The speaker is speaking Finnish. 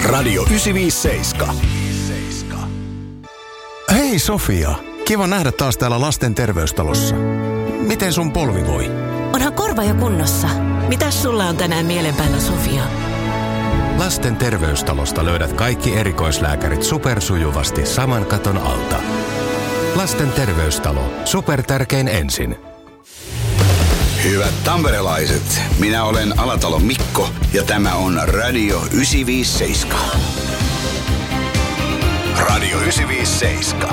Radio 957. Hei Sofia, kiva nähdä taas täällä lasten terveystalossa. Miten sun polvi voi? Onhan korva jo kunnossa. Mitäs sulla on tänään mielen päällä, Sofia? Lasten terveystalosta löydät kaikki erikoislääkärit supersujuvasti saman katon alta. Lasten terveystalo. Supertärkein ensin. Hyvät tamperelaiset, minä olen Alatalon Mikko ja tämä on Radio 957. Radio 957.